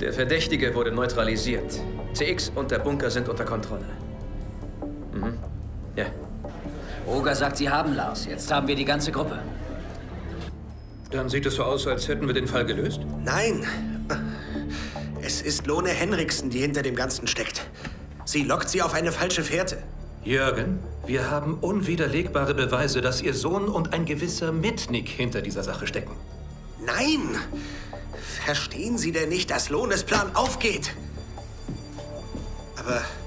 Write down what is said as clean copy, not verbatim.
Der Verdächtige wurde neutralisiert. CX und der Bunker sind unter Kontrolle. Mhm. Ja. Roger sagt, Sie haben Lars. Jetzt haben wir die ganze Gruppe. Dann sieht es so aus, als hätten wir den Fall gelöst. Nein. Es ist Lone Henriksen, die hinter dem Ganzen steckt. Sie lockt sie auf eine falsche Fährte. Jürgen, wir haben unwiderlegbare Beweise, dass Ihr Sohn und ein gewisser Mitnick hinter dieser Sache stecken. Nein! Verstehen Sie denn nicht, dass Lones Plan aufgeht? Aber